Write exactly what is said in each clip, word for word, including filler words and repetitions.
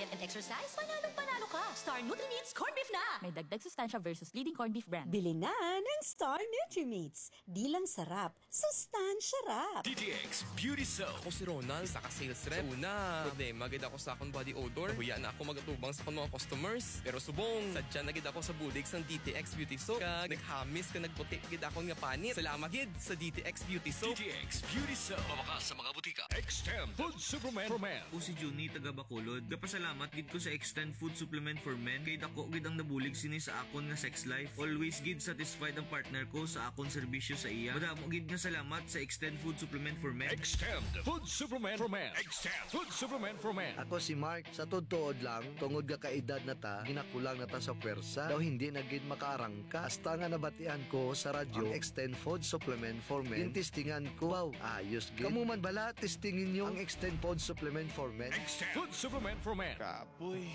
diet and exercise, panalong panalo ka. Star Nutri-Meats Corned Beef na! May dagdag sustansya versus leading corned beef brand. Bili na ng Star Nutri-Meats. Di lang sarap, sustansya rap. D T X Beauty Soap. Ako si Ronald, isa ka sales rep. Una, problema gid ako sa akong body odor. Huya na ako magatubang sa akong mga customers. Pero subong, sadya na gid ako sa budig sang D T X Beauty Soap. Kag naghamis ka nagputi gid akong nga panit. Salamat gid sa D T X Beauty Soap. D T X Beauty Soap. Mawakas sa mga butika. Extend Food Supplement for Men. O si Juni taga Bacolod. Gapasalamat gid ko sa Extend Food Supplement for Men kay dako gid ang nabulig sini sa akon nga sex life. Always gid satisfied ang partner ko sa akon serbisyo sa iya. Madamo gid nga salamat sa Extend Food Supplement for Men. Extend Food Supplement for Men. Extend Food Supplement for Men. Ako si Mark, sa todtood lang, tungod ka kaedad na ta, ginakulang na ta sa pwersa, daw hindi na gid makaarangka. Hasta nga nabatian ko sa radyo, ang Extend Food Supplement for Men. Yung testingan ko, wow, ayos gid. Kamu man bala, testingin nyo ang Extend Food Supplement for Men. Extend Food Supplement for Men. Kapoy.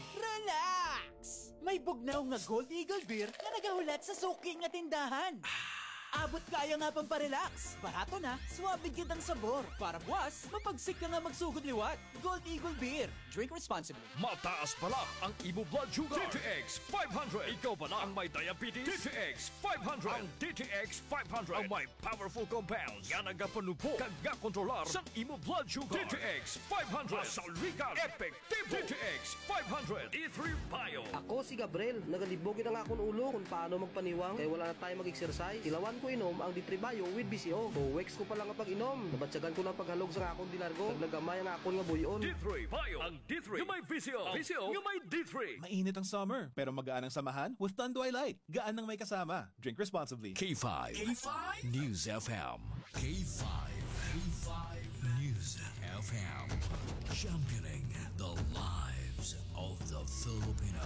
Relax! May bugnaw nga Gold Eagle Beer na nagahulat sa suki nga tindahan. Abot kaya nga pang parelax. Barato na, suwabe gid ang sabor. Para buwas, mapagsik ka nga magsugod liwat. Gold Eagle Beer. Drink responsibly. Mataas pala ang imo blood sugar. D T X five hundred. Ikaw pala ang may diabetes. D T X five hundred. Ang D T X five hundred. Ang may powerful compounds. Yan ang gapanupo. Kag nga kontrolar sa imo blood sugar. D T X five hundred. Masalwikan. Epektibo. D T X five hundred. D three Bio. Ako si Gabriel. Nagalibogin ang akong ulo kung paano magpaniwang. Kaya wala na tayo mag-exercise. Ilawan ko inom ang D three Bio with B C O. Buwex ko pa lang ang pag-inom. Nabatsagan ko na paghalog sa akong dilargo. Naglagamay ang akong nga buyon. D three Bio. Ang D three. Yung may V C O. V C O. Yung may D three. Mainit ang summer, pero magaan ang samahan with Tanduay Light. Gaan ng may kasama. Drink responsibly. K five. K five. News F M. K five. K five. News F M. Championing the lives of the Filipino.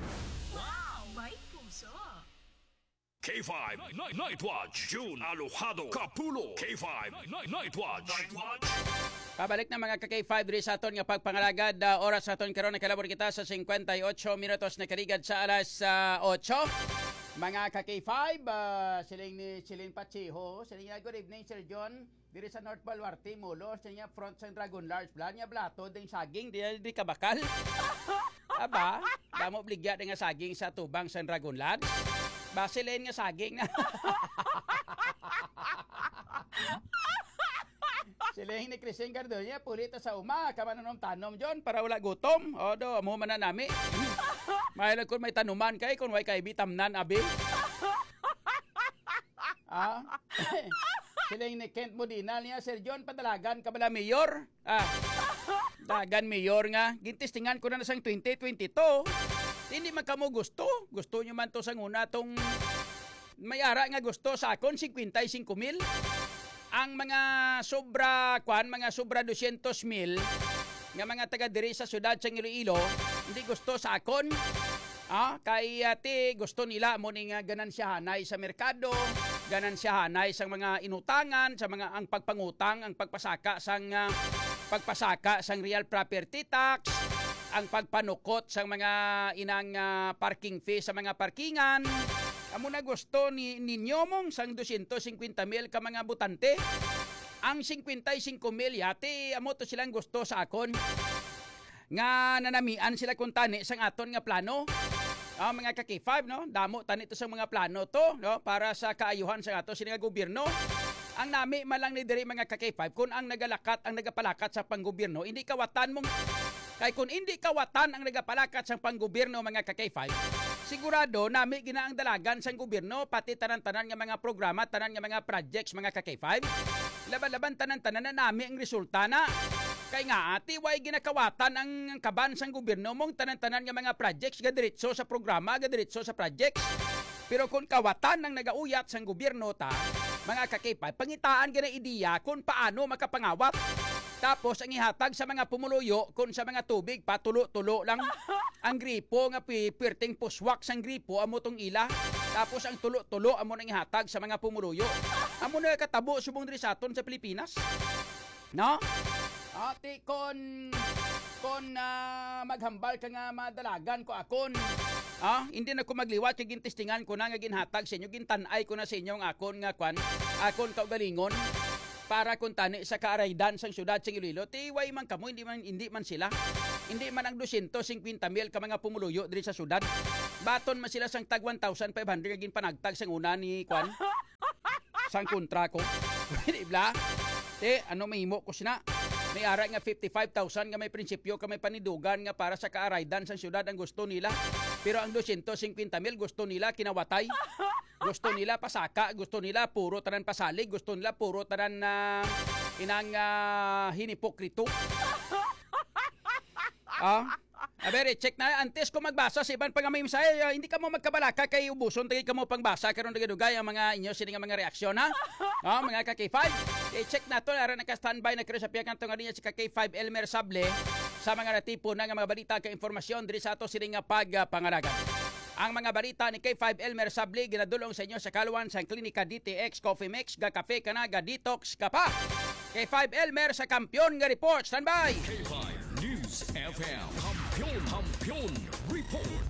Wow! May puso! K five Night, Night Watch. June Alojado Capulo. K five Night, Night Watch. Night Watch. Pabalik na mga ka-K five diri sa aton nga pagpangalagad. Uh, oras sa aton karon nakalabor kita sa fifty-eight minutos na karigad sa alas uh, eight. Mga ka-K five, uh, siling ni Chilin Pachiho, siling nga good evening Sir John. Diri sa North Baluarte, Mulos, siling nga front sa Dragon Large Plan, nga blato, ding saging, di, di kabakal. Aba, damo bligya nga saging sa tubang sa Dragon Large. Basilin nga saging na. Siling ni Christine Gardonia, pulita sa uma, kamananom tanom John, para wala gutom. O do, amo man na nami. Mahilag kung may tanuman kay, kung may kaibi tamnan, abi. Ah? Siling ni Kent Modinal niya, Sir John, padalagan ka bala mayor? Ah, dagan mayor nga. Gintistingan ko na na sang twenty twenty-two. Hindi man kamo gusto. Gusto nyo man to sa una tong may ara nga gusto sa akon, fifty-five mil. Ang mga sobra, kwan, mga sobra two hundred mil, nga mga taga diri sa syudad sa Iloilo, hindi gusto sa akon. Ah, kay ati gusto nila mo ning ganansyahanay sa merkado, ganansyahanay sa mga inutangan, sa mga ang pagpangutang, ang pagpasaka sang uh, pagpasaka sang real property tax, ang pagpanukot sa mga inang uh, parking fee sa mga parkingan. Amo na gusto ni ninyo mong sang two hundred fifty mil ka mga butante. Ang fifty-five mil yati amo to silang gusto sa akon. Nga nanamian sila kung tani sang aton nga plano. Ah, mga ka-K five, no? Damo tani to sa mga plano to, no? Para sa kaayuhan sa ato sila nga gobyerno. Ang nami malang ni diri mga ka-K five kung ang nagalakat, ang nagapalakat sa panggobyerno, hindi kawatan mong kay kung hindi kawatan ang nagapalakat sa panggobyerno mga ka-K five, sigurado nami ginaang dalagan sa gobyerno pati tanan-tanan nga mga programa, tanan nga mga projects mga ka-K five. Laban-laban tanan-tanan na nami ang resulta na. Kay nga ati way ginakawatan ang kaban sang gobyerno mong tanan-tanan nga mga projects ga diretso sa programa, ga diretso sa projects. Pero kung kawatan ang nagauyat sang gobyerno ta, mga ka-K five, pangitaan gina ideya kung paano makapangawat. Tapos ang ihatag sa mga pumuluyo kung sa mga tubig patulo-tulo lang ang gripo nga pipirting puswak sang gripo amo tong ila. Tapos ang tulo-tulo amo nang ihatag sa mga pumuluyo. Amo na katabo subong diri sa aton sa Pilipinas. No? Ati kon kon uh, maghambal ka nga madalagan ko akon. Ah, hindi na ko magliwat kay gintistingan ko na nga ginhatag sa inyo, gintanay ko na sa inyo ang akon nga kwan, akon kaugalingon. para kung tani sa kaaraydan sang syudad sa Iloilo, tiway man kamo, hindi man, hindi man sila. Hindi man ang two hundred fifty mil ka mga pumuluyo diri sa syudad. Baton man sila sang tag one thousand five hundred gin panagtag sang una ni Kwan. Sang kontra ko. Di ba? Te, ano mahimo ko sina? May ara nga fifty-five thousand nga may prinsipyo ka may panidugan nga para sa kaaraydan sa syudad ang gusto nila. Pero ang two hundred fifty mil gusto nila kinawatay. Gusto nila pasaka, gusto nila puro tanan pasalig, gusto nila puro tanan na uh, inang uh, hinipokrito. Ah, abere, check na. Antes ko magbasa sa ibang pangamimisay, uh, hindi ka mo magkabalaka kay ubuson, tagay ka mo pangbasa, karon dugay ang mga inyo sini nga mga reaksyon, ha? Oh, mga ka K five. Okay, check na to, ara naka-standby na kero sa piyakan to nga niya si K five Elmer Sable sa mga natipo na nga mga balita ka informasyon diri sa ato sini nga pagpangalagan. Ang mga balita ni K five Elmer Sable ginadulong sa inyo sa kaluwan sa klinika D T X Coffee Mix, ga kafe ka na, ga detox ka pa. K five Elmer sa kampiyon nga report. Standby. K five News F M. Kampiyon, kampiyon report.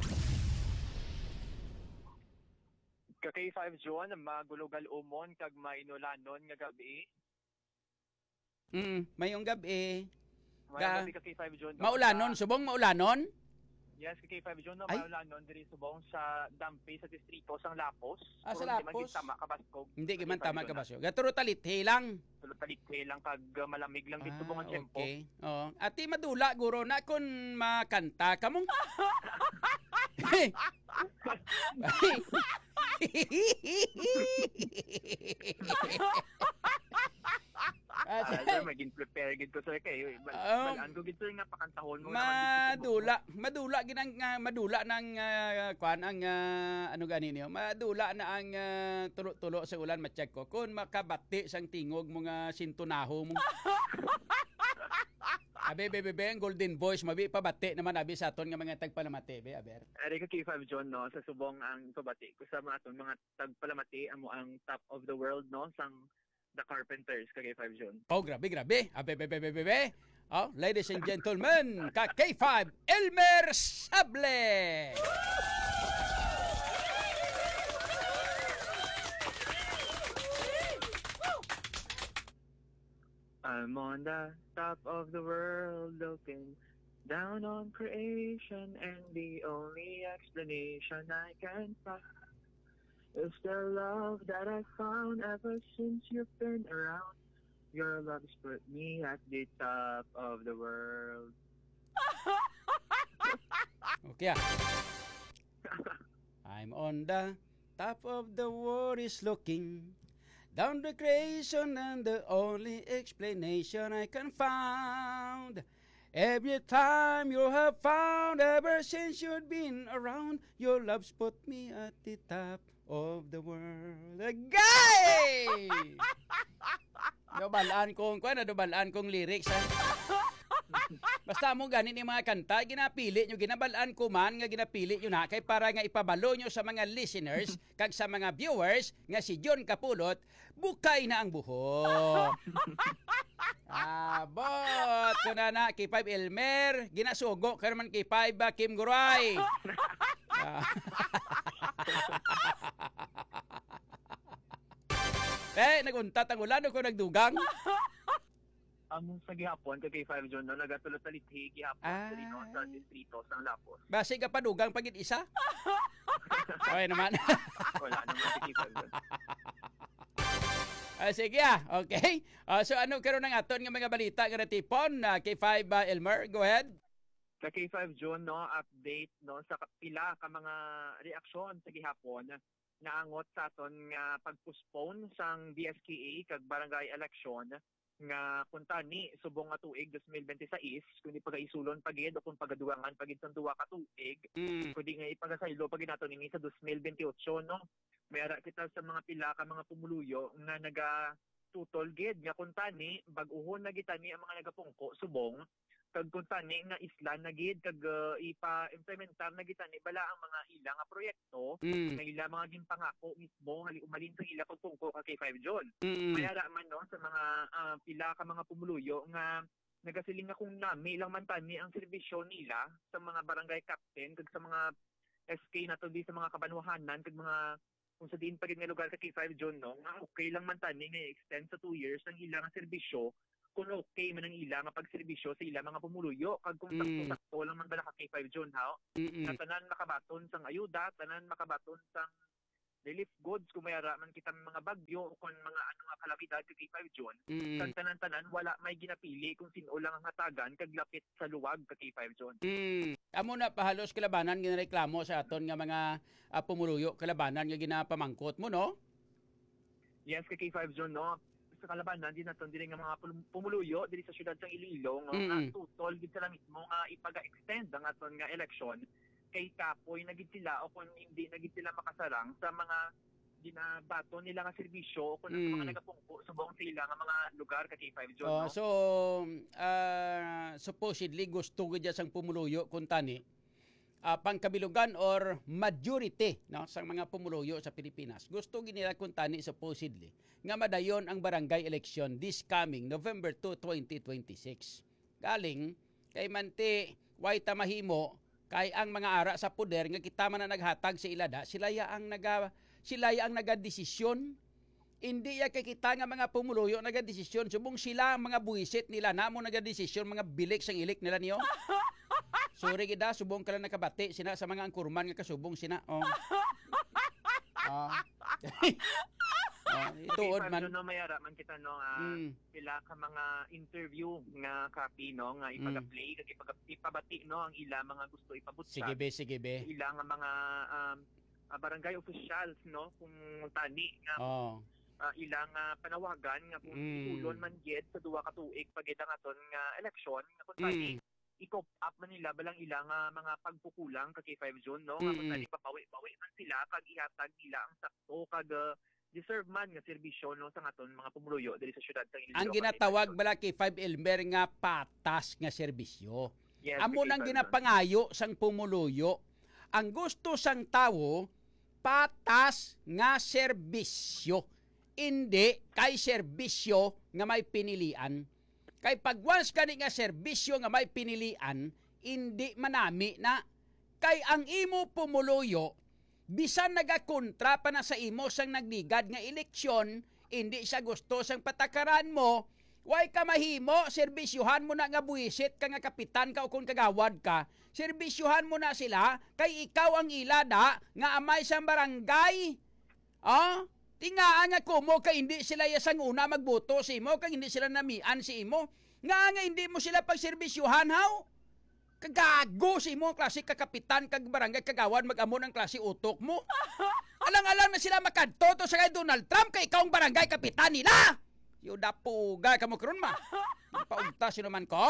Ka K five John, magulugal umon kag mainulanon nga gabi. Mm, mayong gabi. Mayong gabi ka K five John. Maulanon, subong maulanon? Yes, ka K five John, maulanon diri subong sa Dampi sa distrito sang Lapos. Ah, sa Puro Lapos? Hindi man tama kabaskog. Hindi man tama kabaskog. Gaturo talithe lang. Turo talithe lang kag uh, malamig lang dito subong ang tempo. Okay. Oh, ati madula guro na kun makanta kamong. Ah, sir, maging prepare gid ko sir kay Um, balaan ko gid sir nga pakantahon mo madula madula ginang uh, madula ng uh, kwan ang uh, ano gani niyo madula na ang uh, tulo-tulo sa ulan ma-check ko kun makabati sang tingog mo nga sintunaho mo. Abe bebe be ang Golden Voice mabi pabati naman abi sa aton nga mga tagpalamati be aber. Ari ka K five John no sa subong ang pabati ko sa mga aton mga tagpalamati amo ang top of the world no sang The Carpenters ka K five John. Oh grabe grabe. Abe bebe bebe be. Oh, ladies and gentlemen, ka K five Elmer Sable. I'm on the top of the world looking down on creation, and the only explanation I can find is the love that I found ever since you've been around. Your love's put me at the top of the world. Okay. I'm on the top of the world is looking down the creation, and the only explanation I can find. Every time you have found, ever since you've been around, your love's put me at the top of the world. Agay! Nabalaan kong, kung ano, nabalaan kong lyrics, ha? Basta mo ganin yung mga kanta, ginapili nyo, ginabalaan ko man, nga ginapili nyo na, kay para nga ipabalo nyo sa mga listeners, kag sa mga viewers, nga si John Kapulot, bukay na ang buhok. Abot ko na na, K five Elmer, ginasugo ka naman K five uh, Kim Guray. Ah. Eh, naguntat ang ulan ko nagdugang. Ang sa gihapon ka K five John no nagatulot talithi gihapon ah. diri no sa distrito sang Lapos. Basi ka padugang pagit isa? Okay naman. Wala naman si K five John. Ah, sige ah, okay. Uh, so ano karon ng aton nga mga balita nga natipon uh, K five uh, Elmer, go ahead. Sa K five John no update no sa pila ka mga reaksyon sa gihapon naangot sa aton nga pagpostpone sang D S K A kag barangay election nga kunta ni subong nga tuig twenty twenty-six kundi pagaisulon pagid o kung pagadugangan pagid sa duwa ka tuig mm. kundi nga ipagasaylo pagid nato nini sa twenty twenty-eight no mayara kita sa mga pila ka mga pumuluyo nga naga tutol gid nga kunta ni bag-uhon na kita ni ang mga nagapungko subong kag kunta ni nga isla na gid kag uh, ipa-implementar na kita ni bala ang mga ila nga proyekto mm. nga ila mga ginpangako mismo nga umalin sa ila kung tungko ka K five John. Mm. Mayara man no sa mga uh, pila ka mga pumuluyo nga nagasiling nga kung nami lang man tani ang serbisyo nila sa mga barangay captain kag sa mga S K na to di sa mga kabanwahanan kag mga kung sa diin pa rin nga lugar ka K five John, no, nga okay lang man tani nga extend sa two years ang ilang nga serbisyo, kung okay man ang ilang nga pagserbisyo sa ilang mga pumuluyo, kag kung Mm. sakto-sakto lang man bala ka K five John, ha? Mm-mm. Na tanan makabaton sang ayuda, tanan makabaton sang relief goods, kung mayara man kita mga bagyo o kung mga ano nga kalamidad ka K five John, Mm. kag tanan-tanan wala may ginapili kung sino lang ang hatagan kag lapit sa luwag ka K five John. Mm. Amo na pahalos kalabanan ginareklamo sa aton nga mga uh, pumuluyo kalabanan nga ginapamangkot mo, no? Yes, ka K five John, no? Sa kalabanan, din naton din nga mga pum- pumuluyo diri sa syudad sang Iloilo nga Mm-mm. nga tutol gid sila mismo nga ipaga-extend ang aton nga eleksyon kay kapoy na gid sila o kung hindi na gid sila makasarang sa mga ginabaton nila nga serbisyo o kung Mm. sa mga nagapungko subong sila nga mga lugar ka K five John, Oh, no? so uh, supposedly gusto gid sang pumuluyo kun tani uh, pangkabilugan or majority, no, sa mga pumuluyo sa Pilipinas. Gusto gid nila kun tani supposedly nga madayon ang barangay election this coming November second, twenty twenty-six. Galing kay manti way ta mahimo kay ang mga ara sa poder nga kita man na naghatag sa ilada, sila ya ang naga sila ya ang nagadesisyon. Hindi ya kay kita nga mga pumuluyo nagadesisyon, subong sila ang mga buwisit nila namo nagadesisyon, mga bilik sang ilik nila niyo. Sorry gida, subong kala nakabati sina sa mga angkurman nga kasubong sina. Oh. Oh. Oh, ituod man. No, mayara man kita no nga Mm. sila ka mga interview nga copy no nga ipaga-play kag ipaga- ipabati no ang ila mga gusto ipabutyag. Sige be, sige be. Ila nga mga um, ah, barangay officials no kung tani nga Oh. ah, ila nga panawagan nga kung Mm. tulon man gid sa duwa ka tuig pagid ang aton nga eleksyon nga kung tani Mm. i-cop up man nila balang ila nga mga pagpukulang kag K five John no nga kung Mm-mm. tani papawi-pawi man sila kag ihatag nila ang sakto kag uh, deserve man nga serbisyo no sa aton mga pumuluyo diri sa syudad sang Iloilo. Ang ginatawag bala kay five Elmer nga patas nga serbisyo. Yes, Amo kay nang Five ginapangayo sang pumuluyo. Ang gusto sang tawo patas nga serbisyo. Hindi kay serbisyo nga may pinilian. Kay pag once kani nga serbisyo nga may pinilian, hindi manami na kay ang imo pumuluyo bisan nagakontra pa na sa imo sang nagligad nga eleksyon, hindi siya gusto sang patakaran mo, way ka mahimo, serbisyuhan mo na nga buwisit ka nga kapitan ka o kung kagawad ka, serbisyuhan mo na sila, kay ikaw ang ilada nga amay sa barangay. Ah? Tingaan nga kumo kay hindi sila yasang una magboto sa imo, kay hindi sila namian si imo, nga nga hindi mo sila pagserbisyuhan haw. Kagago si mo ang klase kakapitan kag barangay kagawad mag-amo ng klase utok mo. Alang-alang na sila makadto to sa kay Donald Trump kay ikaw ang barangay kapitan nila. Yuda puga ka mo karon ma. Paugta sino man ko?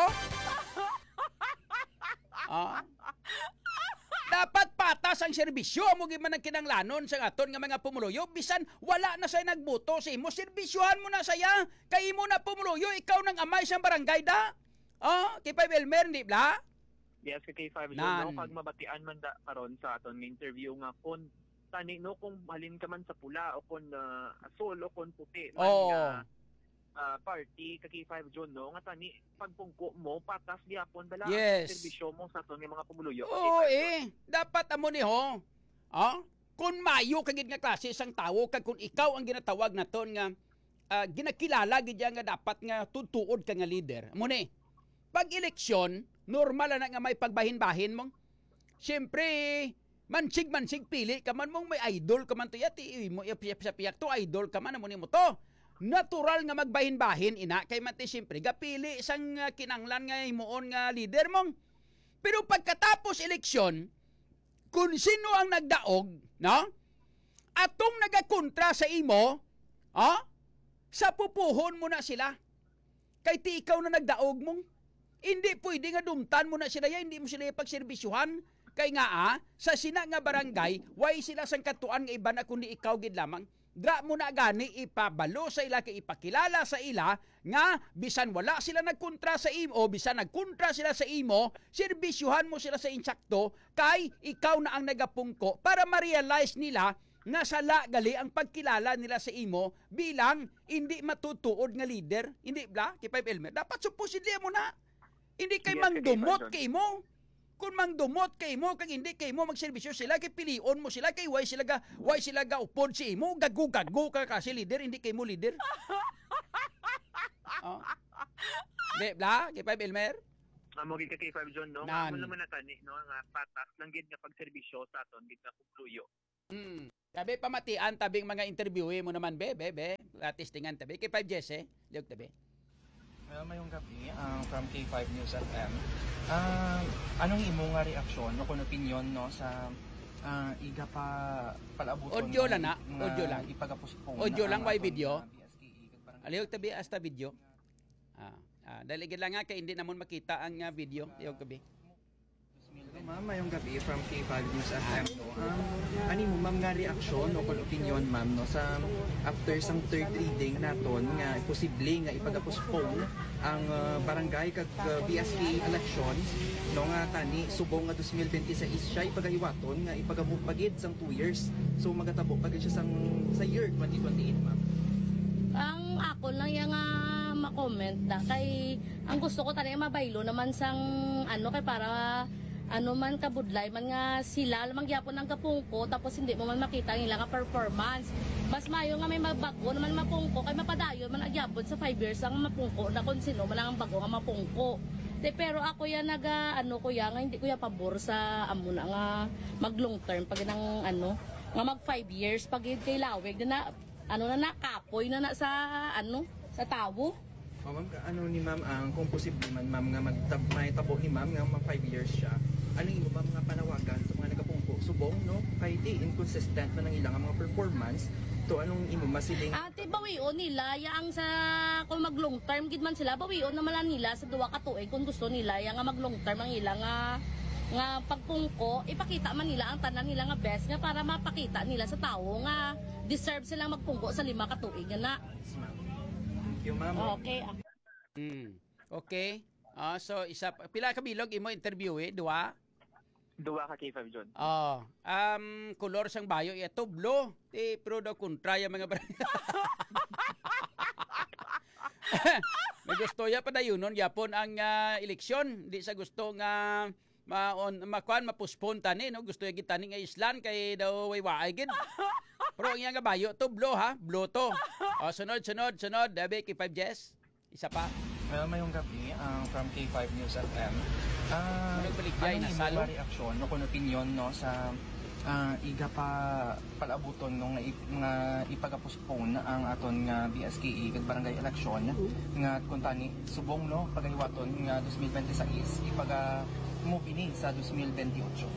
Ah. Dapat patas ang serbisyo mo gi man ang kinanglanon sa aton nga mga pumuluyo bisan wala na say nagboto sa imo, serbisyuhan mo na saya kay imo na pumuluyo, ikaw nang amay sa barangay da. Ah, kay Five Elmer di bla? Yes, kay K five Nan. no kag mabatian man da karon sa aton nga interview nga kon tani no kung halin ka man sa pula o kon uh, asol o kon puti man Oo. nga ah, party kay K five John no nga tani pagpungko mo patas gyapon bala Yes. ang serbisyo mo sa aton nga mga pumuluyo. Oo eh, dapat amo ni ho. Ah, kung mayo kagid nga klase sang tawo kag kung ikaw ang ginatawag naton nga ah, ginakilala gid nga dapat nga tutuod ka nga leader. Amo ni. Pag eleksyon, normal na nga may pagbahin-bahin mong. Siyempre, mansig-mansig pili ka man mong may idol ka man to yati mo sa piyak to idol ka man amo nimo to. Natural nga magbahin-bahin ina kay man ti siyempre gapili sang uh, kinanglan nga himuon nga leader mong. Pero pagkatapos eleksyon, kung sino ang nagdaog, no? Atong nagakontra sa imo, ah? Sa pupuhon mo na sila. Kay ti ikaw na nagdaog mong. Hindi pwede nga dumtan mo na sila ya, hindi mo sila pagserbisyuhan. Kay nga ah, sa sina nga barangay, way sila sang katuan nga iba na kundi ikaw gid lamang. Dra mo na gani ipabalo sa ila kay ipakilala sa ila nga bisan wala sila nagkontra sa imo o bisan nagkontra sila sa imo, serbisyuhan mo sila sa insakto kay ikaw na ang nagapungko para ma-realize nila nga sala gali ang pagkilala nila sa imo bilang hindi matutuod nga leader. Hindi bla, kay Five Elmer. Dapat supposedly mo na. Hindi kay Yes, mangdumot kay kay mo. Kung mang dumot kay mo kag hindi kay mo magserbisyo sila kay pilion mo sila kay why sila ga why sila ga upod si imo gagu-gagu ka kasi leader hindi kay mo leader. Oh. Di bla, kay Five Elmer. Amo gid ka kay five John no. Nan. Amo naman na tani no nga patas lang gid nga pagserbisyo sa aton gid na kukluyo. Hmm. Tabi pamatian tabing mga interview mo naman be be be. Testingan tabi kay Five Jesse. Liog tabi. Well, mayong gabi ang from K five News F M. Ah, anong imo nga reaksyon no kun opinion no sa ah, iga pa palabuton Audio lang na, nga audio lang. ipagapospone Audio na lang ang may aton video. nga B S K E kag barangay. Aliog tabi hasta video. Ah, ah dali gid lang nga kay hindi namon makita ang uh, video. Liog tabi. Ma'am, mayong gabi from K five News F M no. Um, ani mo ma'am nga reaksyon no kun opinion ma'am no sa after sang third reading naton nga posible nga ipagapospone ang uh, barangay kag uh, B S K elections no nga tani subong nga twenty twenty-six siya ipagahiwaton nga ipagamove pagid sang two years. So magatabo pagid siya sang sa year twenty twenty-eight ma'am. Ang ako lang yung uh, ma-comment na kay ang gusto ko talaga mabaylo naman sang ano kay para ano man kabudlay man nga sila lamang gyapon ng kapungko tapos hindi mo man makita ang ilang performance. Mas mayo nga may mabago naman mapungko kay mapadayon man agyapon sa five years ang mapungko na kung sino man ang bago nga mapungko. De, pero ako ya naga ano ko ya nga hindi ko ya pabor sa amo na nga mag long term pag nang ano nga mag five years pag kay lawig na, na ano na nakapoy na na sa ano sa tawo. O ma'am, ano ni ma'am ang kung posible man ma'am nga magtab may tabo ni ma'am nga mag five years siya. Ano imo ma'am nga panawagan sa mga nagapungko subong no kay di inconsistent man ang ilang mga performance to anong imo masiling ate bawion nila ya ang sa kung mag long term gid man sila bawion naman lang nila sa duwa ka tuig kung gusto nila ya nga mag long term ang ilang nga nga pagpungko ipakita man nila ang tanan nila nga best nga para mapakita nila sa tawo nga deserve silang magpungko sa lima ka tuig na. Thank you ma'am. Okay. Hmm. Okay. Ah, so isa pila ka bilog imo interview eh, duwa? Duwa ka kay five John. Oh, um color sang bayo ito blue. Ti pro daw kontra yung mga barangay. May gusto ya pa dayunon yapon ang uh, eleksyon, di sa gusto nga ma on makuan mapuspon tani no gusto ya gitani nga islan kay daw way waay gid. Pero ang nga bayo to blue ha, blue to. Oh, sunod sunod sunod, dabi kay five Jess. Isa pa. Well, mayong gabi ang from K five News F M. Ah, Ano baligay na ano salo? imo reaksyon no kun opinion no sa ah, iga pa palabuton nung nga, ip- nga ipagapospone ang aton nga B S K E kag barangay election nga kun tani subong no pagahiwaton nga twenty twenty-six ipaga move ini sa twenty twenty-eight.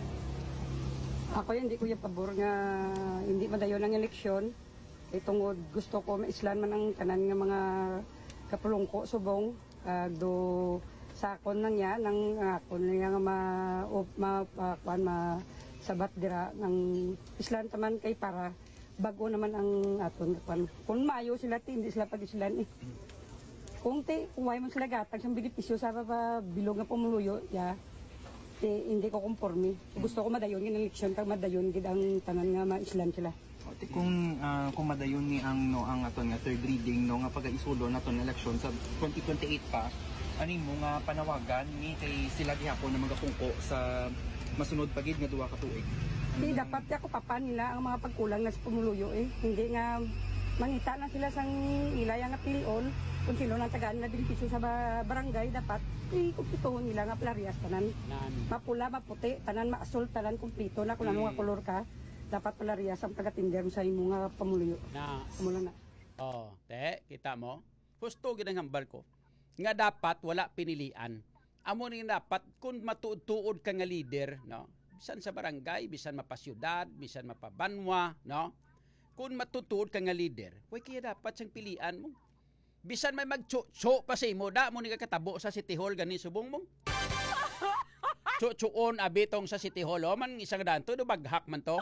Ako hindi ko yung pabor nga hindi madayon ang eleksyon. Kay tungod gusto ko maislan man ang tanan nga mga kapulungko subong uh, do sakon nang ya nang akon nga ma op, ma uh, kuan ma sabat dira ng islan taman kay para bago naman ang aton kuan kun mayo sila ti hindi sila pag-islan eh. Kung ti kung way man sila gatag sa benepisyo sa pa bilog nga pumuluyo ya ti hindi ko konforme. Gusto ko madayon ng eleksyon kag madayon gid ang tanan nga maislan sila. Oti kung ah, kung madayon ni ang no ang aton nga third reading no nga pagaisulo naton election sa twenty twenty-eight pa ani mo nga panawagan ni kay sila gihapon na magapungko sa masunod pagid nga duha ka tuig. Di dapat ako papan nila ang mga pagkulang na sa pumuluyo eh. Hindi nga mangita na sila sang ilaya nga pilion kung sino nang tagaan na benepisyo sa ba- barangay dapat i-kumpito nila nga plarias tanan. Mapula, maputi, tanan maasul, tanan kumpleto na kung ano nga kolor ka. Dapat palarias ang taga-tinder sa imo nga pamuluyo. Na. Pamula na. Oh, te, kita mo? Husto gid ang hambal ko. Nga dapat wala pinilian. Amo ni dapat kung matuod-tuod ka nga leader, no? Bisan sa barangay, bisan mapasyudad, bisan mapabanwa, no? Kung matutuod ka nga leader, way kaya dapat siyang pilian mo. Bisan may magtso-tso pa sa imo, da mo ni kakatabo sa City Hall gani subong mo. Tso-tsoon abitong sa City Hall, oh, man isang danto do baghak man to.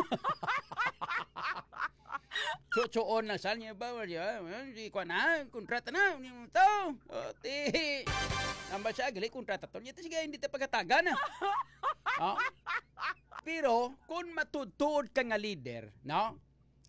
Tso-tsoon lang sal niya ba, di ko na, kontrata na, ni mo to. O, ti. Namba siya, gali, kontrata to. Yata sige, hindi ta pagkataga na. Oh? Pero, kung matutuod ka nga leader, no?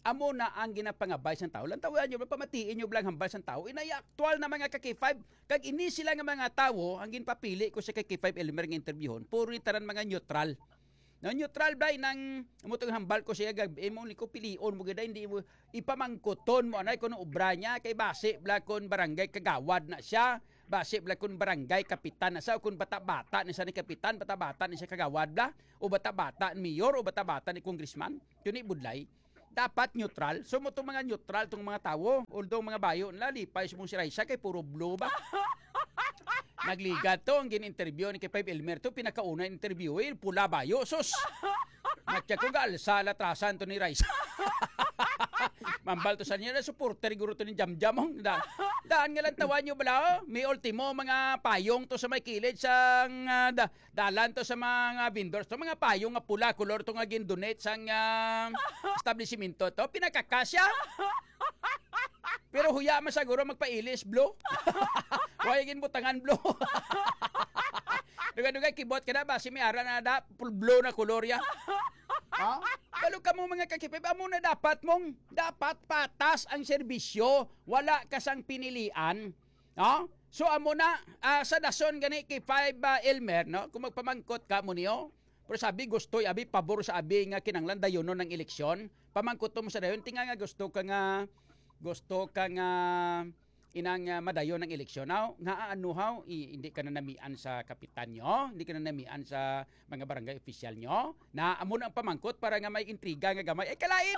amo na ang ginapangabay sa tao. Lang tawagan nyo, pamatiin nyo lang hambal sa tao. Inay aktual na mga ka-K five. Kag ini sila nga mga tao, ang ginpapili ko sa K five Elmer nga interviewon, puro taran mga neutral. No, neutral ba nang amutong hambal ko siya gag imo ni ko pilion mo gid hindi mo ipamangkuton mo anay kuno obra niya kay base bla kon barangay kagawad na siya. Base bla kun barangay kapitan na sa kun bata-bata ni sa ni kapitan, bata-bata ni siya kagawad bla o bata-bata ni mayor o bata-bata ni congressman. Yun budlay. Dapat neutral. So mo mga neutral tong mga tawo, although mga bayo nila lipay sumong si Raisa kay puro blue ba. Nagligat to ang gin-interview ni K five Elmer to pinakauna interview eh, pula bayo sus. Matya ko gal sa latrasan to ni Raisa. Mambal to sa niya na supporter guro to ni Jamjamong da. Daan nga lang tawan nyo bala, oh. May ultimo mga payong to sa may kilid sang uh, da, dalan to sa mga vendors. To mga payong nga pula, color to nga gin-donate sang uh, establishmento to. Pinakakasya. Pero huya man siguro magpailis, blue. Huwag gin butangan, blue. Duga-duga kibot ka na ba? Si Miara na da, blue na color ya. Ha? Balo ka mo mga kakipip, amo na dapat mong, dapat patas ang serbisyo, wala kasang pinilian. No? So amo na, uh, sa dason gani K five uh, Elmer, no? Kung magpamangkot ka mo niyo, pero sabi gusto, abi, pabor sa abi nga kinanglan dayon ng eleksyon, pamangkot mo sa dayon, tinga nga gusto ka nga, gusto ka nga, inang uh, madayon ng eleksyon. Now, nga ano how, I, hindi ka na namian sa kapitan nyo, hindi ka na namian sa mga barangay official nyo, na amo na ang pamangkot para nga may intriga nga gamay. Ay, kalain!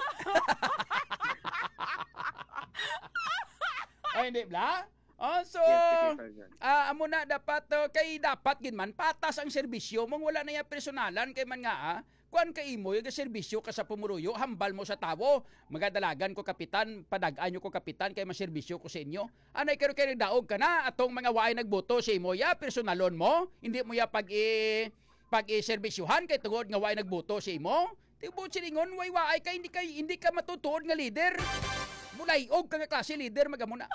Ay, hindi bla? Oh, so, uh, amo na dapat, uh, kay dapat ginman, patas ang serbisyo mong wala na yung personalan, kay man nga ah, kuan ka imo yung serbisyo ka sa pumuruyo, hambal mo sa tawo, magadalagan ko kapitan, padagaan nyo ko kapitan, kay maserbisyo ko sa inyo. Anay kayo kayo daog ka na, atong mga waay nagboto sa imo, ya, personalon mo, hindi mo ya pag i, pag i-serbisyuhan, kay tungod nga waay nagboto sa imo, tibot silingon, way waay ka, hindi ka, hindi ka matutuod nga leader. Bulayog ka nga klase leader, magamuna.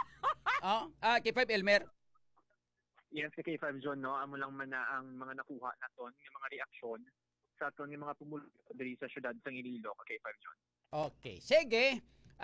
Oh, ah, K five Elmer. Yes, K five John, no, amo lang man na ang mga nakuha naton, yung mga reaksyon sa aton yung mga pumulo diri sa syudad sa Iloilo, K five John. Okay, sige.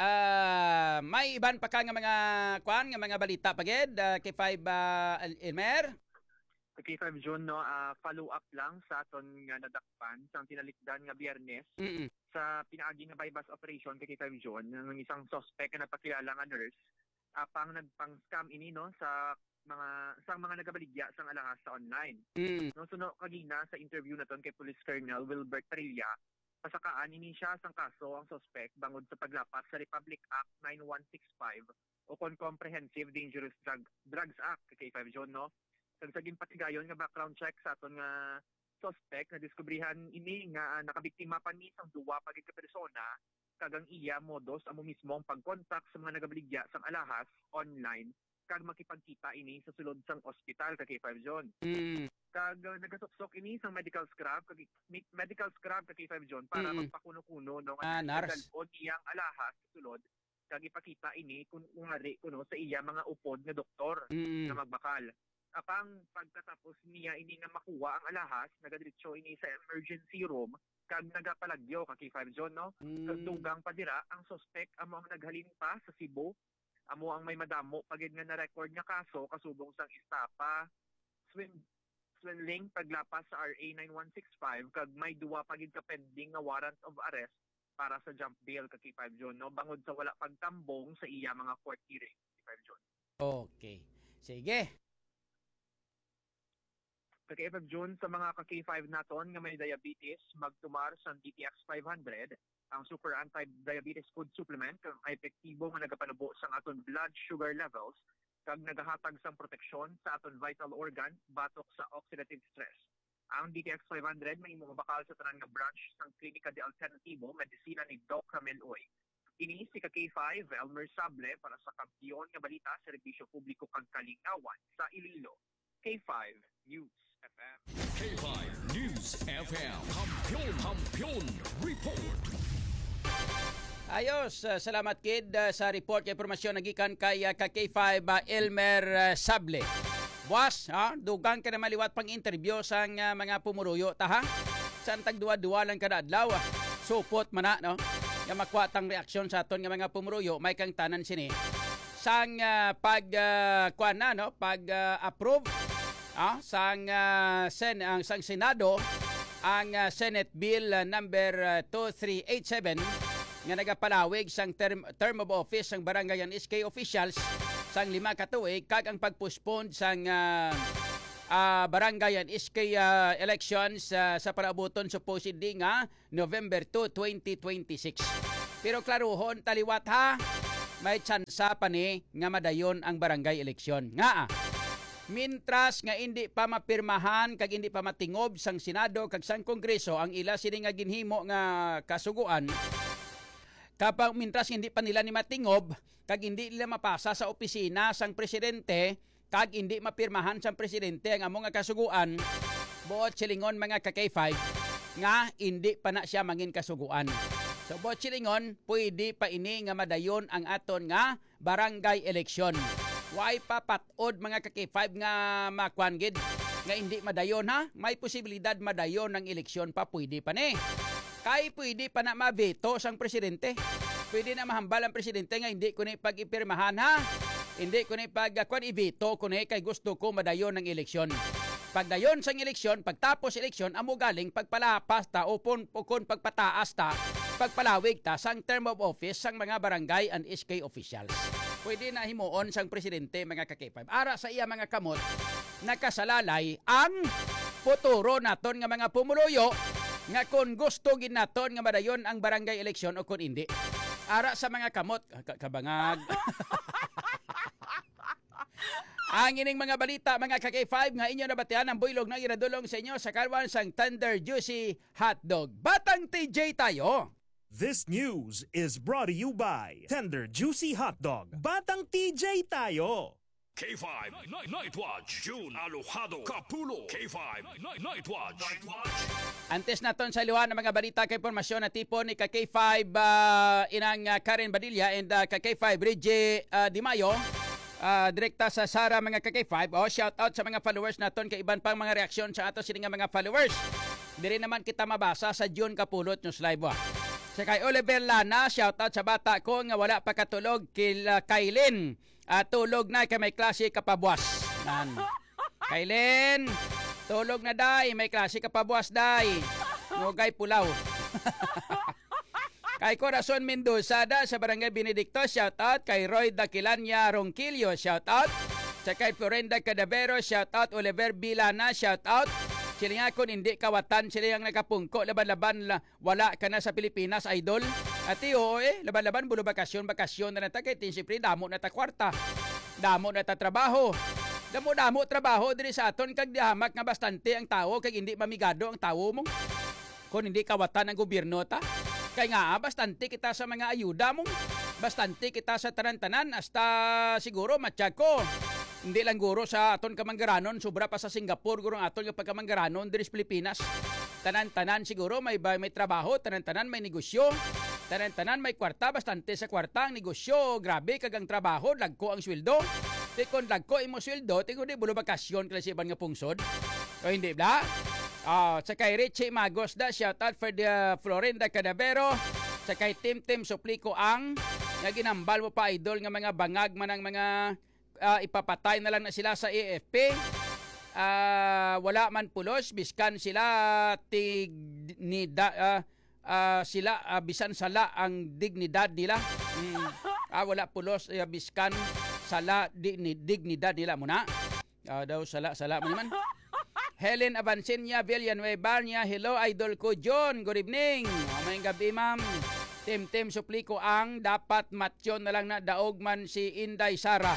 Uh, may iban pa ka nga mga kwan nga mga balita pagid uh, K five uh, Elmer. K five John, no, uh, follow up lang sa aton nga nadakpan sa tinalikdan nga Biyernes Mm-mm. sa pinaagi nga bypass operation kay K five John ng isang suspect na napakilala nga nurse uh, pang nagpang-scam ini no sa mga sang mga nagabaligya sang alahas sa online. Mm. No, so no, kagina sa interview naton kay Police Colonel Wilbert Trilla, pasakaan ini siya sang kaso ang suspect bangod sa paglapas sa Republic Act nine one six five o kon Comprehensive Dangerous Drug, Drugs Act kay five John, no. Sa saging patigayon nga background check sa aton nga suspect na diskubrihan ini nga uh, nakabiktima pa ni sang duwa pagid ka persona kagang iya modos amo mismo ang pagkontak sa mga nagabaligya sang alahas online kag makipagkita ini sa sulod sang ospital kay five John. Mm. Kag uh, nagasuksok ini sang medical scrub kag medical scrub kay five John para Mm. magpakuno-kuno no Ah, nurse. o iyang alahas sa sulod kag ipakita ini kun ungari kuno sa iya mga upod nga doktor Mm. na magbakal. Apang pagkatapos niya ini nga makuha ang alahas, nagadiretso ini sa emergency room kag nagapalagyo kay five John, no. Mm. Kag dugang pa dira ang suspect amo ang naghalin pa sa Cebu. Amo ang may madamo pagid nga na-record nga kaso kasubong sang istapa, swim swindling, paglapas sa R A nine one six five kag may duwa pagid ka pending nga warrant of arrest para sa jump bail kay five John, no, bangod sa wala pagtambong sa iya mga court hearing kay five John. Okay. Sige. Kay five John, sa mga ka-K five naton nga may diabetes, magtumar sa D T X five hundred, ang super anti-diabetes food supplement kang epektibo nga nagapanubo sa aton blood sugar levels kag nagahatag sang proteksyon sa aton vital organ batok sa oxidative stress. Ang D T X five hundred may mabakal sa tanan nga branch sang Klinika de Alternativo medisina ni Doc Ramel Oy. Ini si ka K five Elmer Sable para sa kampiyon nga balita sa serbisyo publiko kang kalingawan sa Iloilo. K five News F M. K five News F M. Kampiyon, kampiyon, report. Ayos, uh, salamat kid uh, sa report kay impormasyon nagikan kay uh, ka K five uh, Elmer uh, Sable. Buwas, ha? Dugang ka na maliwat pang interview sang uh, mga pumuruyo ta ha. San tag duwa-duwa lang kada adlaw. Supot man na, no? nga makuha tang reaksyon sa aton nga mga pumuruyo, may kang tanan sini sang uh, pag uh, kuan na no, pag uh, approve ah, sang uh, sen ang sang Senado ang uh, Senate Bill uh, number uh, two three eight seven nga nagapalawig sang term, term of office sang barangay and S K officials sang lima ka tuig kag ang pagpostpone sang uh, uh, barangay and S K uh, elections uh, sa parabuton supposedly nga November two, twenty twenty-six. Pero klaruhon taliwat ha, may tsansa pa ni nga madayon ang barangay eleksyon. Nga ah, mintras nga hindi pa mapirmahan kag hindi pa matingob sang Senado kag sang Kongreso ang ila sini nga ginhimo nga kasuguan, kapag mintras hindi pa nila ni matingob kag hindi nila mapasa sa opisina sang presidente kag hindi mapirmahan sang presidente ang among nga kasuguan, buot silingon mga ka K five nga hindi pa na siya mangin kasuguan. So buot silingon, pwede pa ini nga madayon ang aton nga barangay eleksyon. Why pa patod mga ka K five nga makuan gid nga hindi madayon ha? May posibilidad madayon ng eleksyon pa, pwede pa ni. Kay pwede pa na maveto sang presidente. Pwede na mahambal ang presidente nga hindi ko ni pag-ipirmahan ha. Hindi ko ni pag-kuan i-veto ko ni kay gusto ko madayon ng eleksyon. Pagdayon sang eleksyon, pagtapos eleksyon, amo galing pagpalapas ta o pon pukon pagpataas ta, pagpalawig ta sang term of office sang mga barangay and S K officials. Pwede na himuon sang presidente mga ka K five. Ara sa iya mga kamot, nakasalalay ang futuro naton nga mga pumuluyo nga kung gusto gid naton nga madayon ang barangay eleksyon o kung hindi. Ara sa mga kamot, kabangag. Ang ining mga balita mga ka K five nga inyo nabatian ang buylog na iradulong sa inyo sa kalwan sang Tender Juicy Hotdog. Batang T J tayo! This news is brought to you by Tender Juicy Hotdog. Batang T J tayo! K five Night, Night Watch, June Alojado, Kapulo. K five Night, Night Watch. Night Watch. Antes naton sa liwan ng mga balita kay impormasyon na tipo ni ka K five uh, inang uh, Karen Badilla and uh, ka K five Reggie uh, Di Mayo. Uh, direkta sa Sara mga ka K five. Oh, shout out sa mga followers naton kay iban pang mga reaksyon sa ato sila nga mga followers. Diri naman kita mabasa sa June Kapulot News Live. Oh. Sa kay Oliver Lana, shout out sa bata ko nga wala pa katulog kay uh, Kailin. Uh, tulog na kay may klase kapabwas. Nan. Kailin, tulog na day, may klase kapabwas day. Nugay pulaw. Kay Corazon Mendoza da sa Barangay Benedicto, shout out. Kay Roy Daquilanya Ronquillo, shout out. Sa kay Florenda Cadavero, shout out. Oliver Bilana, shout out. Sila nga kung hindi kawatan, sila yung nakapungko, laban-laban, la, wala ka na sa Pilipinas, idol. At oo eh, laban-laban, bulo bakasyon, bakasyon na nata, kay tinsipri, damo na ta kwarta. Damo na ta trabaho. Damo-damo trabaho, diri sa aton, kag dihamak nga bastante ang tao, kag hindi mamigado ang tao mo. Kung hindi kawatan ang gobyerno ta. Kaya nga, bastante kita sa mga ayuda mo. Bastante kita sa tanan-tanan, hasta siguro matsyag ko. Hindi lang guro sa aton kamanggaranon, sobra pa sa Singapore, guro ang aton kapag kamanggaranon, diri sa Pilipinas. Tanan-tanan siguro may, may trabaho, tanan-tanan may negosyo, tanan-tanan may kwarta, bastante sa kwarta ang negosyo, grabe kagang trabaho, lagko ang sweldo. Di kung lagko imo sweldo, tingko di bulo bakasyon klasiban nga pungsod. O hindi ba? Uh, sa kay Richie Magos da, shout out for the uh, Florinda Cadavero. Sa kay Tim Tim Suplico ang nga ginambal mo pa idol nga mga bangag man ang mga Uh, ipapatay na lang na sila sa A F P. Uh, wala man pulos, biskan sila tig ni uh, uh, sila uh, bisan sala ang dignidad nila. Mm. Ah, wala pulos, uh, biskan sala di, ni, dignidad nila muna. Uh, daw sala sala mo naman. Helen Avancenia Villanueva niya, hello idol ko John, good evening. May gabi ma'am. Tim Tim Suplico ang dapat matyon na lang na daog man si Inday Sara.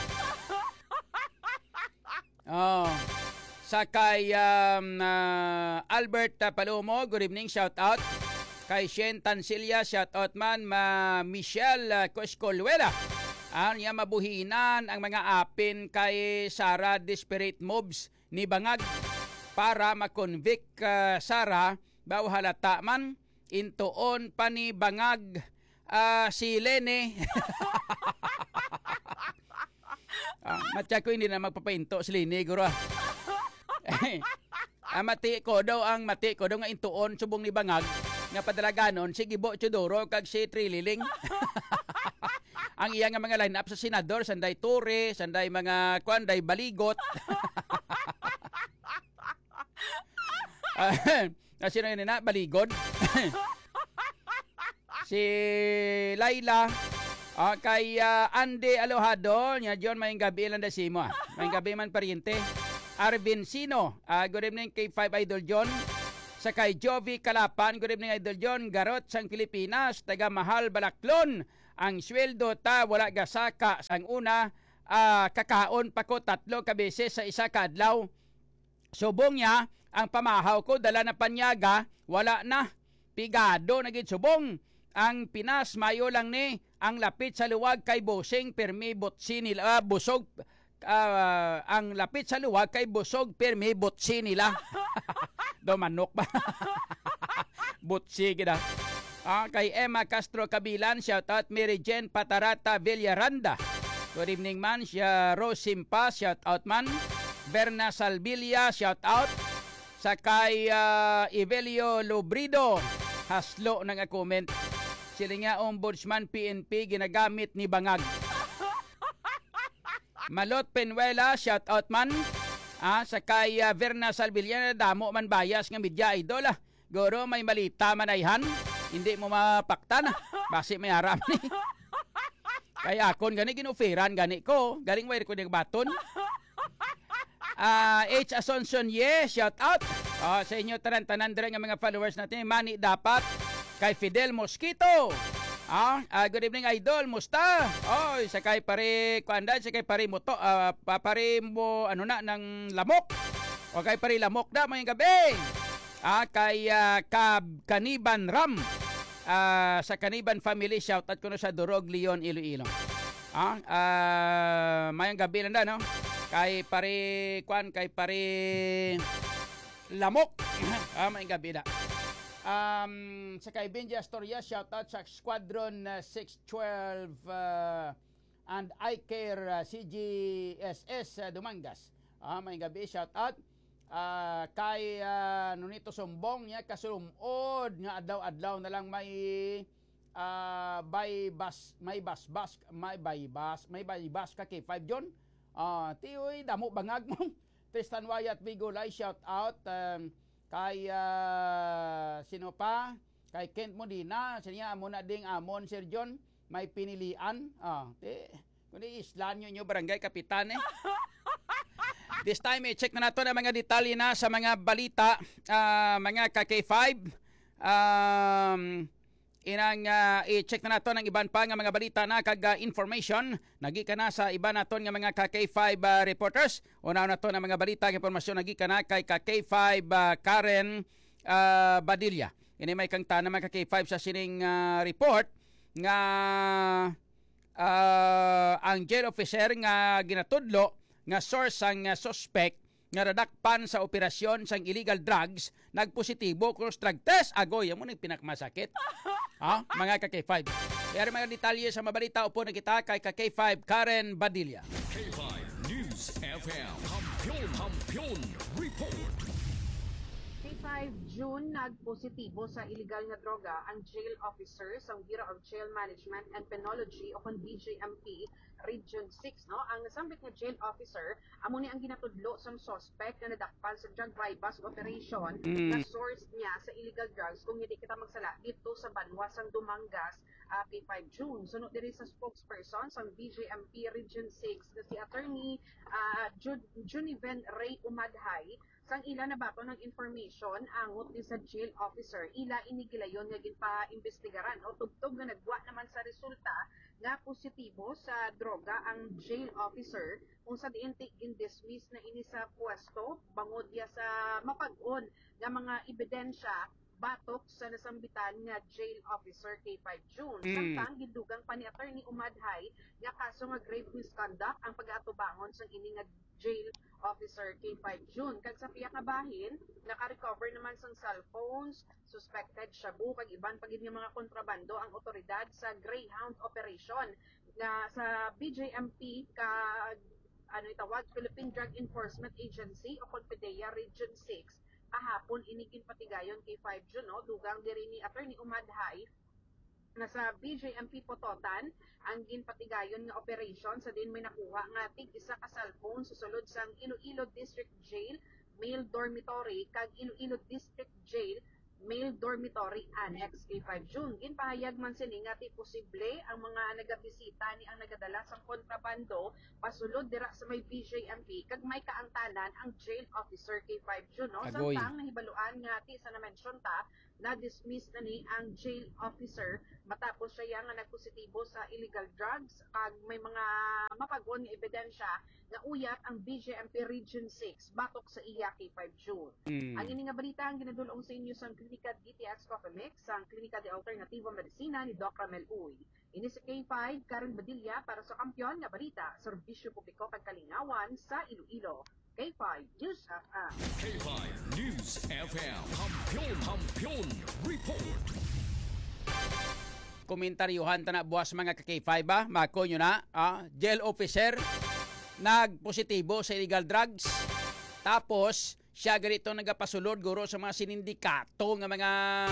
Oh. Sa kay um, uh, Albert uh, Palomo, good evening, shout out. Kay Shen Tansilla, shout out man. Ma Michelle uh, Coscolwela. Ano niya mabuhinan ang mga apin kay Sara desperate moves ni Bangag para makonvict uh, Sara baw halata man intuon pa ni Bangag uh, si Lene. Ah, matya ko hindi na magpapainto si Lini, guro. Ah, mati ko daw ang mati ko daw nga intuon subong ni Bangag nga padalaganon si Gibo Chodoro kag si Trililing. Ang iya nga mga line-up sa senador, sanday Torre, sanday mga kuan, day Baligot. Uh, sino yun na? Baligod. Si Laila. Uh, kay uh, Andy Alojado. Nya John, may gabi lang da simo. Ah. May gabi man pariente. Arvin Sino. Uh, good evening kay five Idol John. Sa kay Jovi Kalapan. Good evening Idol John. Garot sang Pilipinas. Taga Mahal Balaklon. Ang sweldo ta wala gasaka. Ang una, uh, kakaon pa ko tatlo ka beses sa isa ka adlaw. Subong niya, ang pamahaw ko, dala na panyaga, wala na. Pigado na gid subong. Ang Pinas, mayo lang ni, ang lapit sa luwag kay Bosing, permi botsi nila, uh, busog, uh, ang lapit sa luwag kay Busog, permi botsi nila. Do manok ba? Botsi gida. Ah, kay Emma Castro Kabilan, shout out Mary Jane Patarata Villaranda. Good evening man, siya Rose Simpa, shout out man. Berna Salvilla, shout out. Sa kay uh, Evelio Lobrido, haslo ng comment. Sila nga ombudsman P N P ginagamit ni Bangag. Malot Penuela, shout out man. Ah, sa kay uh, Verna Salvilla, damo man bayas nga media idol. Ah. Goro may malita manayhan. Hindi mo mapaktan. Basi may haram ni. Kaya akon gani ginufiran gani ko. Galing wire ko ng baton. Uh, H. Asuncion, yes, shout out. Uh, sa inyo tanan-tanan nga mga followers natin. Mani dapat. Kay Fidel Mosquito. Ah, uh, good evening idol, musta? Oh, sa kay pare kuandan, sa kay pare mo to, uh, pare mo ano na ng lamok. O kay pare lamok da mayong gabi. Ah, kay uh, Kab Kaniban Ram. Ah, sa Kaniban family, shout out ko no sa Durog Leon Iloilo. Ah, uh, mayong gabi lang da no. Kay pare kwan kay pare lamok. Ah, mayong gabi da. Um, sa kay Benji Astoria, shout out sa Squadron uh, six twelve uh, and I Care uh, C G S S uh, Dumangas. Ah, may gabi, shout out. Uh, kay uh, Nonito Sumbong niya kasulumod nga adlaw-adlaw na lang may uh, by bus, may bus bus, may by bus, may by bus ka kay five John. Ah, uh, tiyoy damo bangag mo. Tristan Wyatt Vigolay, shout out. Um, kay uh, sino pa kay Kent Modina siya amo na ding amon Sir John may pinilian ah te kundi islan nyo nyo barangay kapitan eh. This time eh, check na nato na mga detalye na sa mga balita uh, mga K K five um, inang uh, i-check na nato ng iban pa nga mga balita na kag uh, information nagi ka na sa iba naton nga mga K K five uh, reporters. Una na to ng mga balita ng impormasyon nagi ka na kay K K five uh, Karen uh, Badilla. Ini may kang tanang mga K K five sa sining uh, report nga uh, ang jail officer nga ginatudlo nga source ang uh, suspect nga radakpan sa operasyon sang illegal drugs nagpositibo cross drug test agoy mo ning pinakmasakit. Ha, mga K K five. Pero mga detalye sa mabalita upo na kita kay K K five Karen Badilla. K five News F M. Kampiyon, kampiyon, report. K five June nagpositibo sa illegal nga droga ang jail officer sa Bureau of Jail Management and Penology o kon B J M P Region six, no? Ang nasambit nga jail officer amo ni ang ginatudlo sa suspect na nadakpan sa drug bypass operation mm. na source niya sa illegal drugs kung hindi kita magsala dito sa Banwa sang Dumangas uh, K five June. Sunod diri sa spokesperson sa B J M P Region six na si Attorney uh, Jun Juniven Ray Umadhay sang ila na bato ng information angot ni sa jail officer ila inigilayon nga ginpa-imbestigaran o tugtog nga nagwa naman sa resulta nga positibo sa droga ang jail officer kung sa diin gin-dismiss na ini sa pwesto bangod ya sa mapag-on nga mga ebidensya batok sa nasambitan nga jail officer K five June. Mm. Samtang gidugang pa ni Attorney Umadhay nga kaso nga grave misconduct ang pag-atubangon sa ini nga jail officer K five June. Kag sa piyak nga bahin, naka-recover naman sang cellphones, suspected shabu kag iban pagid nga mga kontrabando ang otoridad sa Greyhound operation nga sa B J M P ka ano itawag Philippine Drug Enforcement Agency o PDEA Region six kahapon inigin patigayon kay five June, no? Dugang diri ni Attorney Umad Haif na sa B J M P Pototan ang ginpatigayon nga operation sa din may nakuha nga tig isa ka cellphone susulod sang Iloilo District Jail Male Dormitory kag Iloilo District Jail Male Dormitory Annex kay five June. Ginpahayag man sini nga ti posible ang mga nagabisita ni ang nagadala sang kontrabando pasulod dira sa may B J M P kag may kaangtanan ang jail officer kay five June, no? Agoy. Samtang nahibaluan nga ti sa na-mention ta na dismiss na ni ang jail officer matapos siya nga nagpositibo sa illegal drugs kag may mga mapagon nga ebidensya nga uyat ang B J M P Region six batok sa iya kay five June. Mm. Ang ini nga balita ang ginadulong sa inyo sa Klinika D T X Coffee Mix, ang Klinika de Alternativo Medicina ni Doc Ramel Uy. Ini sa K five, Karen Badilla para sa Kampiyon nga Balita, Serbisyo Publiko kag Kalingawan sa Iloilo. K five News F M. K five News F M. Kampiyon, Kampiyon Report. Komentaryuhan ta na buwas mga ka-K five ba? Mako nyo na, ah, jail officer nagpositibo sa illegal drugs. Tapos siya ganito nagapasulod guro sa mga sinindikato nga mga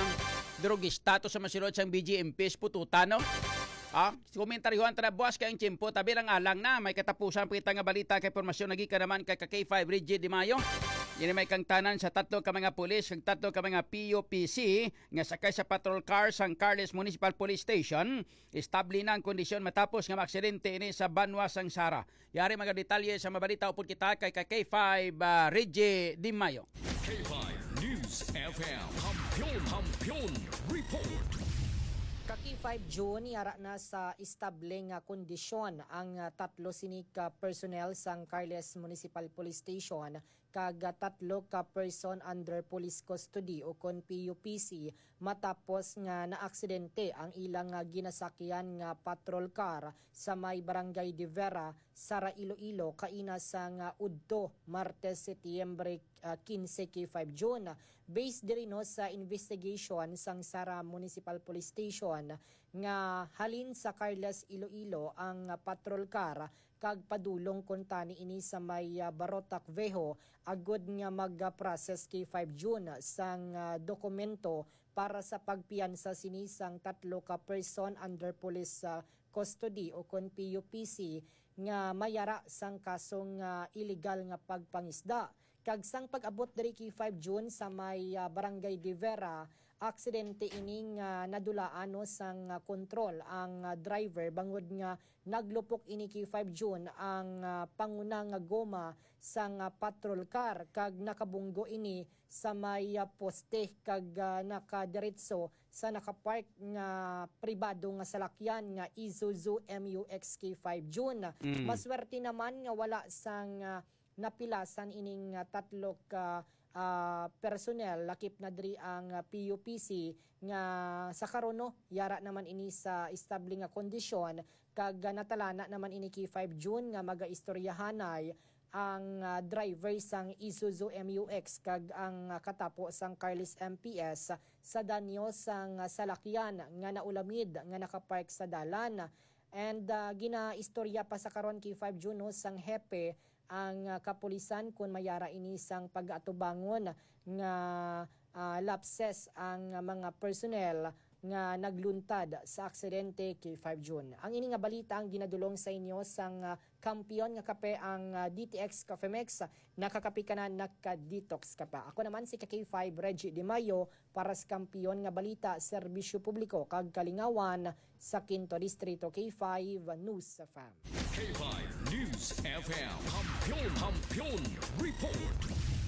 drogista to sa masulod sang B J M P Pututan, no? Ah, komentaryuhan ta na buwas kayong tiyempo tabi lang alang na may katapusan pa kita nga balita kay pormasyon nagi ka naman kay ka K five Rigid Di Mayo. Yan may kang tanan sa tatlo ka mga pulis, kag tatlo ka mga P O P C nga sakay sa patrol car sang Carles Municipal Police Station. Estable na ang kondisyon matapos nga maaksidente ini sa Banwa sang Sara. Yari mga detalye sa mabalita upod kita kay K five uh, Reggie Di Mayo. K five News F M. Kampiyon, Kampiyon Report. Kaki five June, yara na sa estable nga kondisyon ang uh, tatlo sinik uh, personnel sang Carles Municipal Police Station kag uh, tatlo ka person under police custody o kon P U P C matapos nga naaksidente ang ilang uh, ginasakyan nga patrol car sa may barangay de Vera, Sara Iloilo kaina sang uh, Udto, Martes, Setyembre uh, quince K five June. Based diri no sa investigation sang Sara Municipal Police Station nga halin sa Carles Iloilo ang uh, patrol car kag padulong kuntani ini sa may uh, Barotac Veho agud nga mag-process kay five June sang uh, dokumento para sa pagpiyansa sinisang tatlo ka person under police uh, custody o kon P U P C nga mayara sang kasong uh, illegal nga pagpangisda. Kag sang pag-abot diri kay five June sa may uh, barangay de Vera, aksidente ining uh, nadulaan no sang uh, kontrol ang uh, driver bangod nga naglupok ini kay five June ang uh, panguna nga goma sang uh, patrol car kag nakabunggo ini sa may uh, poste kag uh, nakadiretso sa nakapark nga pribado nga salakyan nga Isuzu M U X K five June. Mm. Maswerte naman nga wala sang uh, napilasan ining uh, tatlo ka uh, personnel lakip na diri ang uh, P U P C nga sa karon no yara naman ini sa estable nga kondisyon kag uh, natalana naman ini kay five June nga magaistoryahanay ang uh, driver sang Isuzu M U X kag ang uh, katapo sang Carles M P S sa danyo sang uh, salakyan nga naulamid nga nakapark sa dalan. And uh, ginaistorya pa sa karon kay five June no sang hepe ang uh, kapulisan kung mayara ini sang pag-atubangon nga uh, lapses ang uh, mga personnel nga nagluntad sa aksidente kay five June. Ang ini nga balita ang ginadulong sa inyo sang uh, kampiyon nga kape ang uh, D T X Coffee Mix. Nakakapi ka na, naka-detox ka pa. Ako naman si K five Reggie Di Mayo para sa kampiyon nga balita, serbisyo publiko kag kalingawan sa Quinto Distrito. K five News F M. K five News F M. Kampiyon, Kampiyon Report.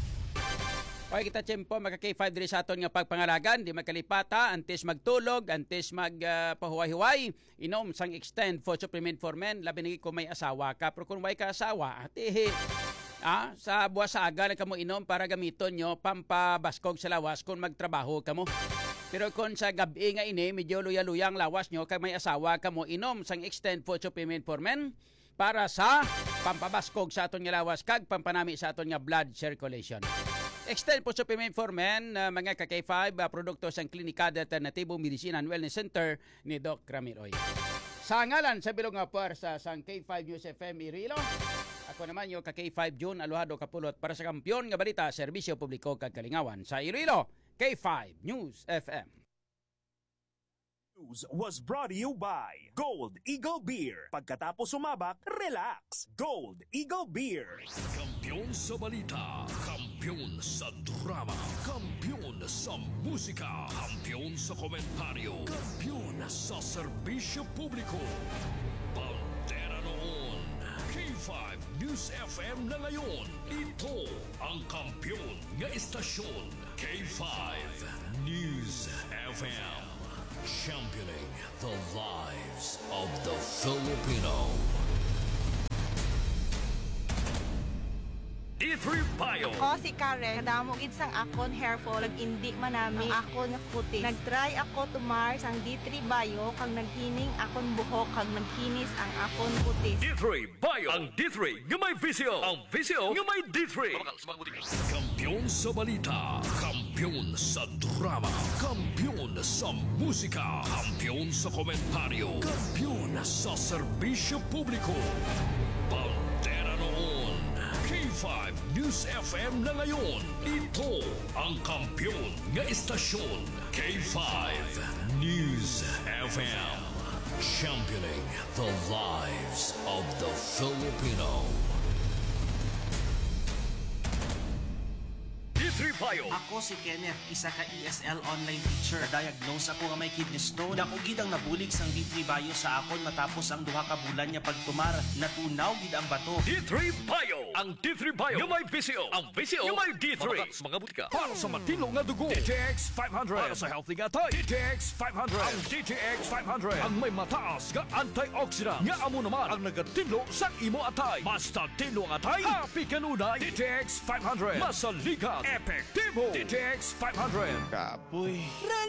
Okay, kita tiyempo, maka K five diri sa aton nga pagpangalagan, di magkalipata, antes magtulog, antes magpahuway-huway, uh, inom sang extend food supplement for men, labi nagi kung may asawa ka, pero kung may ka asawa, ati, ah, sa buwas sa aga na kamo inom para gamiton nyo, pampabaskog sa lawas kung magtrabaho kamo. Pero kung sa gabi nga ini, medyo luya-luya ang lawas nyo, kag may asawa kamo, inom sang extend food supplement for men, para sa pampabaskog sa aton nga lawas, kag pampanami sa aton nga blood circulation. Extend po supplement for men, uh, mga ka K five, uh, produkto sa Klinika de Alternativo Medicina and Wellness Center ni Doc Ramiroy. Sa ngalan sa bilong nga puwersa sa K five News F M Irilo, Ako naman yung ka K five June Aluhado Kapulot para sa kampyon nga balita, serbisyo publiko kag kalingawan sa Iloilo. K five News F M. News was brought to you by Gold Eagle Beer. Pagkatapos sumabak, relax. Gold Eagle Beer. Kampiyon sa balita, kampiyon sa drama, kampiyon sa musika, kampiyon sa komentaryo, kampiyon sa serbisyo publiko. Pantera noon, K five News F M na ngayon. Ito ang kampiyon nga istasyon, K five News F M. Championing the lives of the Filipino. D three Bio. Ako si Karen, kadamo gid sang akon hair fall, indi manami ang akon nga puti. Nagtry ako tumar sang D three Bio kag naghining akon buhok kag nagkinis ang akon puti. D three Bio. Ang D three nga may visyo. Ang visyo nga may D three. Kampiyon sa balita, kampiyon sa drama, kampiyon sa musika, kampiyon sa komentaryo, kampiyon sa serbisyo publiko. Pantera noon, K five News F M na ngayon. Ito ang kampiyon nga istasyon, K five News F M. Championing the lives of the Filipino. D three Bio. Ako si Kenneth, isa ka E S L online teacher. Na-diagnose ako nga may kidney stone. Dako gid ang nabulig sang D three Bio sa akon matapos ang duha ka bulan niya pagtumar. Natunaw gid ang bato. D three Bio. Ang D three Bio nga may visyo. Ang visyo nga may D three. Mga butika. Para sa matino nga dugo. D T X five hundred. Para sa healthy nga tayo. D T X five hundred. Ang D T X five hundred. Ang may mataas nga antioxidant. Nga amo naman ang nagatinlo sa imo atay. Basta tinlo ang atay. Happy kanunay. D T X five hundred. Masaligat. Epektibo. D T X five hundred. Kapoy.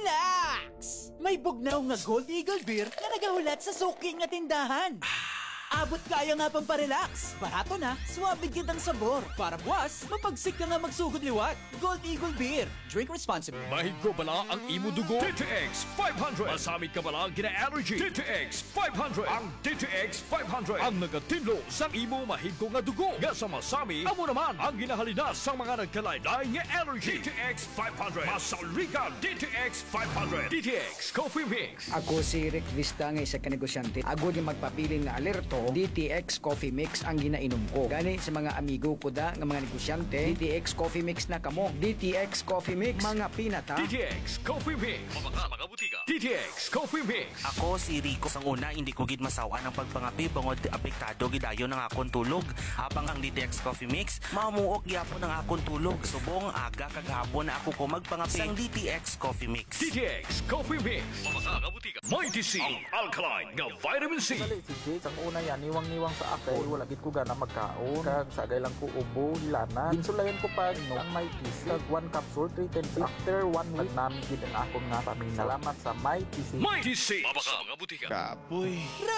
Relax! May bugnaw nga Gold Eagle Beer na nagahulat sa suking nga tindahan. Abot kaya nga pang parelax. Barato na, suwabe gid ang sabor. Para buwas, mapagsik ka nga magsugod liwat. Gold Eagle Beer. Drink responsibly. Mahigko bala ang imo dugo. D T X five hundred. Masamit ka bala gina-allergy. D T X five hundred. Ang D T X five hundred. Ang nagatinlo sa imo mahigko nga dugo. Nga sa masami, amo naman ang ginahalina sa mga nagkalaylay nga allergy. D T X five hundred. Masaligan D T X five hundred. D T X Coffee Mix. Ako si Rick Vista nga isa ka negosyante. Ako di magpapili nga alerto. D T X Coffee Mix ang ginainom ko. Gani sa mga amigo ko da nga mga negosyante, D T X Coffee Mix na kamo. D T X Coffee Mix, mga pinata. D T X Coffee Mix. Mga mga butika. D T X Coffee Mix. Ako si Rico. Sang una, hindi ko gid masawa ng pagpangapi bangod apektado gidayo ng akon tulog. Habang ang D T X Coffee Mix, mamuok gyapon ang akon tulog. Subong aga kag hapon na ako ko magpangapi sang D T X Coffee Mix. D T X Coffee Mix. Mga mga butika. Mighty C. Ang alkaline nga vitamin C. Ang una yan, niwang-niwang sa akin, wala gid ko gana magkaon, kag sagay lang ko ubo, hilana. Ginsulayan ko pa no, ang may T C, kag one capsule, three ten days. After one week, namin gid ang akong nga pamilya. Salamat sa may T C. May T C! Mabaka mga butika. Kapoy.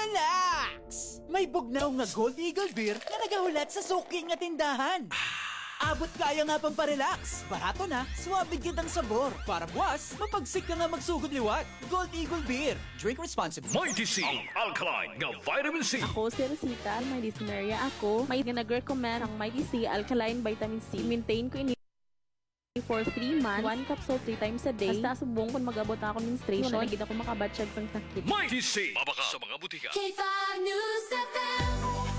Relax! May bugnaw nga Gold Eagle Beer na nagahulat sa suking nga tindahan. Abot kaya nga pang parelax. Barato na, suwabe gid ang sabor. Para buwas, mapagsik ka nga magsugod liwat. Gold Eagle Beer. Drink responsibly. Mighty C. Ang alkaline nga vitamin C. Ako si Rosita, may dyspnea ako. May nag-recommend ang Mighty C Alkaline Vitamin C. Maintain ko ini for three months. One capsule three times a day. Basta subong kung mag-abot ako menstruation. Wala gid ako makabatsyag sang sakit. Mighty C. Mabaka sa mga butika. K five News F M.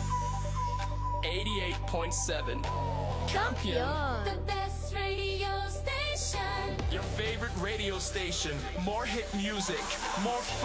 eighty-eight point seven. Champion. The best radio station. Your favorite radio station. More hit music. More